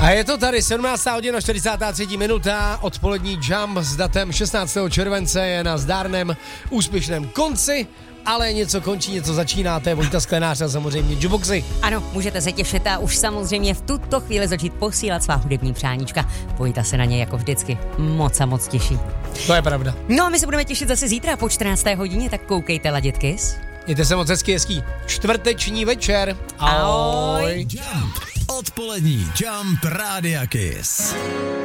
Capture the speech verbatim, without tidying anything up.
A je to tady, sedmnáctá hodina, čtyřicátá třetí minuta, odpolední Jump s datem šestnáctého července je na zdárném úspěšném konci, ale něco končí, něco začíná, to je Vojta Sklenář a samozřejmě Juboxy. Ano, můžete se těšit a už samozřejmě v tuto chvíli začít posílat svá hudební přáníčka. Vojta se na ně jako vždycky moc a moc těší. To je pravda. No a my se budeme těšit zase zítra po čtrnácté hodině, tak koukejte Ladit Kiss. Mějte se moc hezky, hezký čtvrteční večer. Ahoj. Jump. Odpolední Jump Rádia Kiss.